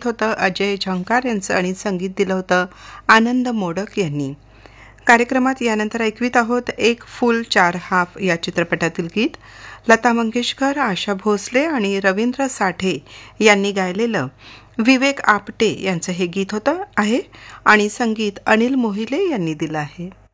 होतं अजय झंकार यांचं आणि संगीत दिलं होतं आनंद मोडक यांनी. कार्यक्रमात यानंतर ऐकवीत आहोत एक फुल चार हाफ या चित्रपटातील गीत. लता मंगेशकर, आशा भोसले आणि रवींद्र साठे यांनी गायलेलं विवेक आपटे यांचं हे गीत होतं आहे आणि संगीत अनिल मोहिले यांनी दिलं आहे.